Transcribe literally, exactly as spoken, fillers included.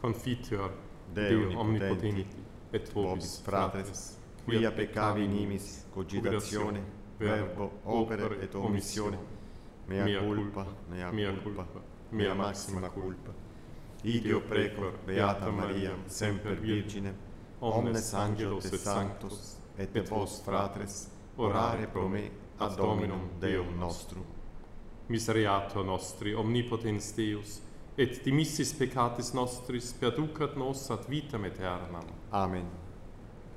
Confiteor Deo Deo omnipotenti, et vobis fratres, quia peccavi nimis, cogitazione, verbo, opere et omissione, mea culpa, mea culpa, mea maxima culpa. Ideo precor, Beata Maria, semper Virgine, omnes angelos et sanctos, et vos fratres, orare pro me ad Dominum Deum nostrum. Misereatur nostri, omnipotens Deus, et dimissis peccatis nostris, perducat nos ad vitam aeternam. Amen.